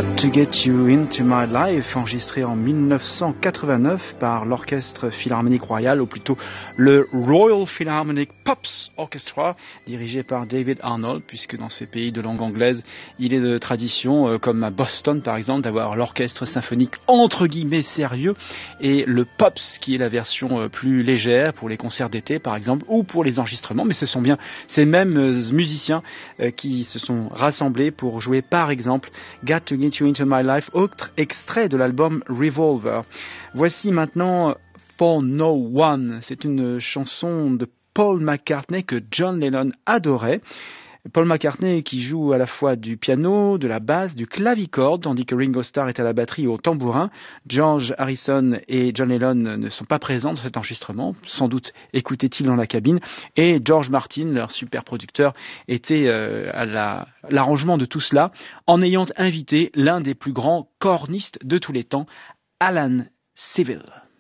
Got to Get You Into My Life, enregistré en 1989 par l'Orchestre Philharmonique Royal, ou plutôt le Royal Philharmonic Pops Orchestra, dirigé par David Arnold, puisque dans ces pays de langue anglaise, il est de tradition, comme à Boston par exemple, d'avoir l'orchestre symphonique entre guillemets sérieux, et le Pops, qui est la version plus légère pour les concerts d'été par exemple, ou pour les enregistrements, mais ce sont bien ces mêmes musiciens qui se sont rassemblés pour jouer par exemple Got to Get You Into My Life, autre extrait de l'album Revolver. Voici maintenant For No One. C'est une chanson de Paul McCartney que John Lennon adorait. Paul McCartney qui joue à la fois du piano, de la basse, du clavicorde, tandis que Ringo Starr est à la batterie et au tambourin. George Harrison et John Lennon ne sont pas présents dans cet enregistrement, sans doute écoutait-il dans la cabine, et George Martin, leur super producteur, était à l'arrangement de tout cela, en ayant invité l'un des plus grands cornistes de tous les temps, Alan Civil.